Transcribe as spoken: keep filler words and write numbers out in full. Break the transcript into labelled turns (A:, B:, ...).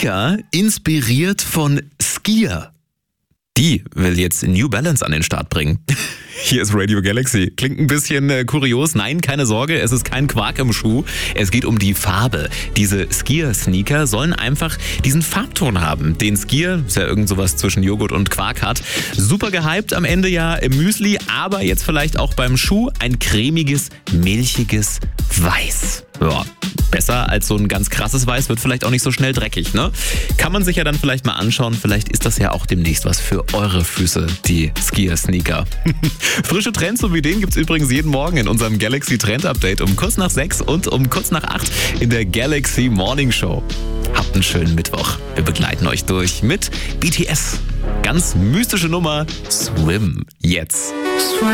A: Sneaker inspiriert von Skier. Die will jetzt New Balance an den Start bringen. Hier ist Radio Galaxy. Klingt ein bisschen äh, kurios. Nein, keine Sorge, es ist kein Quark im Schuh. Es geht um die Farbe. Diese Skier-Sneaker sollen einfach diesen Farbton haben, den Skier, ist ja irgend sowas zwischen Joghurt und Quark hat. Super gehypt am Ende ja im Müsli, aber jetzt vielleicht auch beim Schuh ein cremiges, milchiges Weiß. Ja, besser als so ein ganz krasses Weiß, wird vielleicht auch nicht so schnell dreckig, ne? Kann man sich ja dann vielleicht mal anschauen, vielleicht ist das ja auch demnächst was für eure Füße, die Skier-Sneaker. Frische Trends, so wie den gibt's übrigens jeden Morgen in unserem Galaxy Trend Update um kurz nach sechs und um kurz nach acht in der Galaxy Morning Show. Habt einen schönen Mittwoch. Wir begleiten euch durch mit B T S. Ganz mystische Nummer, Swim, jetzt.